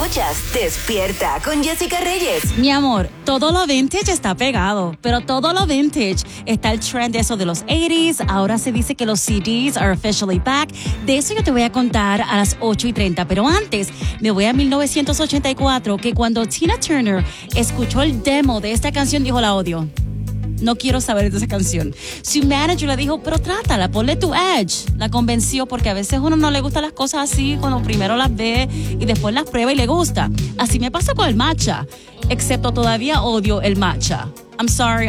Escuchas Despierta con Jessica Reyes. Mi amor, todo lo vintage está pegado, pero todo lo vintage está el trend de eso de los 80s. Ahora se dice que los CDs are officially back. De eso yo te voy a contar a las 8:30. Pero antes, me voy a 1984, que cuando Tina Turner escuchó el demo de esta canción, dijo: la odio. No quiero saber de esa canción. Su manager le dijo: pero trátala, ponle tu edge. La convenció porque a veces a uno no le gustan las cosas así cuando primero las ve y después las prueba y le gusta. Así me pasa con el matcha. Excepto todavía odio el matcha. I'm sorry.